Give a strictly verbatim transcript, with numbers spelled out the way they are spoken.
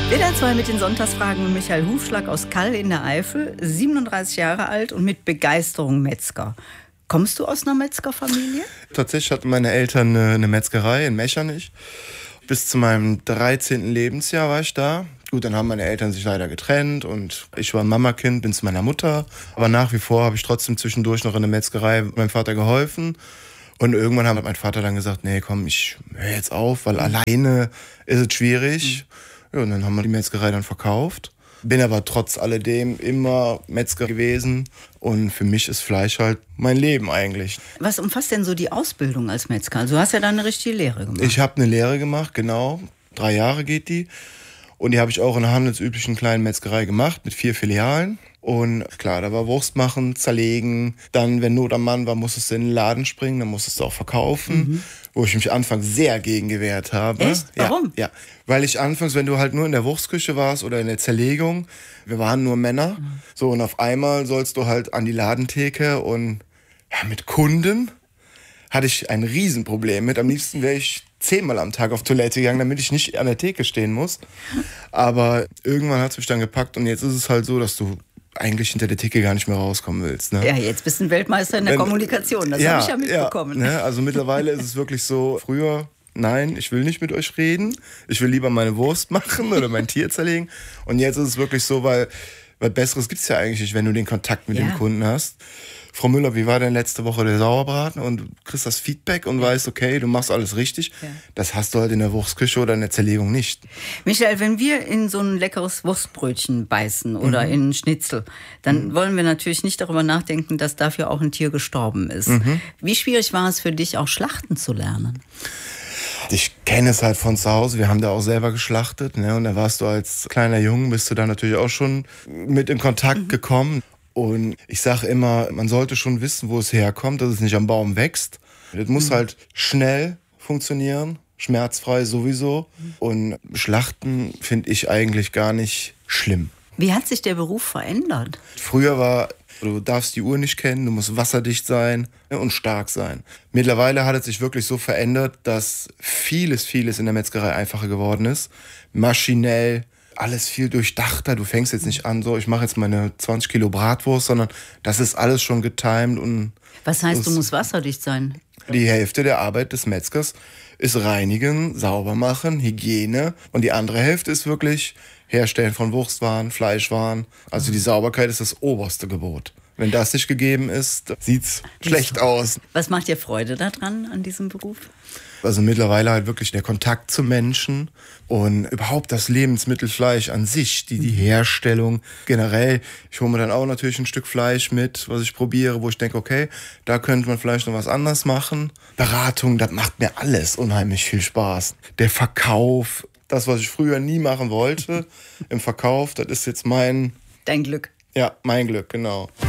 W D R zwei mit den Sonntagsfragen mit Michael Hufschlag aus Kall in der Eifel, siebenunddreißig Jahre alt und mit Begeisterung Metzger. Kommst du aus einer Metzgerfamilie? Tatsächlich hatten meine Eltern eine, eine Metzgerei in Mechernich. Bis zu meinem dreizehnten Lebensjahr war ich da. Gut, dann haben meine Eltern sich leider getrennt und ich war ein Mamakind, bin zu meiner Mutter. Aber nach wie vor habe ich trotzdem zwischendurch noch in der Metzgerei meinem Vater geholfen. Und irgendwann hat mein Vater dann gesagt, nee, komm, ich höre jetzt auf, weil alleine ist es schwierig. Ja, und dann haben wir die Metzgerei dann verkauft. Bin aber trotz alledem immer Metzger gewesen. Und für mich ist Fleisch halt mein Leben eigentlich. Was umfasst denn so die Ausbildung als Metzger? Also du hast ja da eine richtige Lehre gemacht. Ich habe eine Lehre gemacht, genau. Drei Jahre geht die. Und die habe ich auch in einer handelsüblichen kleinen Metzgerei gemacht mit vier Filialen. Und klar, da war Wurst machen, zerlegen. Dann, wenn Not am Mann war, musstest du in den Laden springen, dann musstest du auch verkaufen. Mhm. Wo ich mich anfangs sehr gegen gewehrt habe. Echt? Warum? Ja, ja, weil ich anfangs, wenn du halt nur in der Wurstküche warst oder in der Zerlegung, wir waren nur Männer. Mhm. So, und auf einmal sollst du halt an die Ladentheke und ja, mit Kunden hatte ich ein Riesenproblem mit. Am liebsten wäre ich zehnmal am Tag auf Toilette gegangen, damit ich nicht an der Theke stehen muss. Aber irgendwann hat es mich dann gepackt und jetzt ist es halt so, dass du eigentlich hinter der Theke gar nicht mehr rauskommen willst. Ne? Ja, jetzt bist du ein Weltmeister in der Wenn, Kommunikation, das ja, habe ich ja mitbekommen. Ja, ne? Also mittlerweile ist es wirklich so, früher, nein, ich will nicht mit euch reden, ich will lieber meine Wurst machen oder mein Tier zerlegen. Und jetzt ist es wirklich so, weil was Besseres gibt es ja eigentlich nicht, wenn du den Kontakt mit ja. dem Kunden hast. Frau Müller, wie war denn letzte Woche der Sauerbraten? Und du kriegst das Feedback und ja. weißt, okay, du machst alles richtig. Ja. Das hast du halt in der Wurstküche oder in der Zerlegung nicht. Michael, wenn wir in so ein leckeres Wurstbrötchen beißen oder mhm. in einen Schnitzel, dann mhm. wollen wir natürlich nicht darüber nachdenken, dass dafür auch ein Tier gestorben ist. Mhm. Wie schwierig war es für dich, auch Schlachten zu lernen? Ich kenne es halt von zu Hause, wir haben da auch selber geschlachtet. Ne? Und da warst du als kleiner Junge, bist du da natürlich auch schon mit in Kontakt mhm. gekommen. Und ich sage immer, man sollte schon wissen, wo es herkommt, dass es nicht am Baum wächst. Das muss mhm. halt schnell funktionieren, schmerzfrei sowieso. Mhm. Und Schlachten finde ich eigentlich gar nicht schlimm. Wie hat sich der Beruf verändert? Früher war, du darfst die Uhr nicht kennen, du musst wasserdicht sein und stark sein. Mittlerweile hat es sich wirklich so verändert, dass vieles, vieles in der Metzgerei einfacher geworden ist. Maschinell, alles viel durchdachter. Du fängst jetzt nicht an, so ich mache jetzt meine zwanzig Kilo Bratwurst, sondern das ist alles schon getimed. Und was heißt, du musst wasserdicht sein? Die Hälfte der Arbeit des Metzgers ist reinigen, sauber machen, Hygiene. Und die andere Hälfte ist wirklich Herstellen von Wurstwaren, Fleischwaren. Also die Sauberkeit ist das oberste Gebot. Wenn das nicht gegeben ist, sieht's schlecht aus. Was macht dir Freude daran, an diesem Beruf? Also mittlerweile halt wirklich der Kontakt zu Menschen und überhaupt das Lebensmittelfleisch an sich, die, die Herstellung generell. Ich hole mir dann auch natürlich ein Stück Fleisch mit, was ich probiere, wo ich denke, okay, da könnte man vielleicht noch was anderes machen. Beratung, das macht mir alles unheimlich viel Spaß. Der Verkauf, das, was ich früher nie machen wollte, im Verkauf, das ist jetzt mein... Dein Glück. Ja, mein Glück, genau.